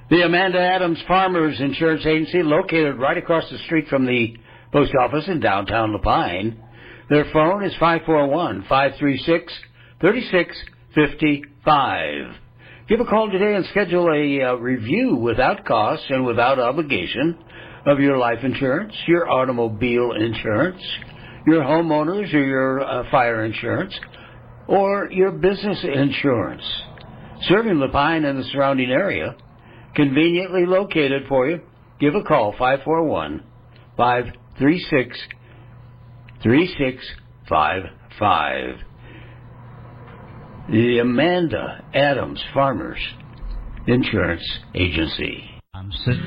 The Amanda Adams Farmers Insurance Agency, located right across the street from the post office in downtown La Pine. Their phone is 541-536-3655. Give a call today and schedule a review without cost and without obligation of your life insurance, your automobile insurance, your homeowners or your fire insurance, or your business insurance. Serving La Pine and the surrounding area, conveniently located for you. Give a call, 541-536-3655. The Amanda Adams Farmers Insurance Agency. I'm sitting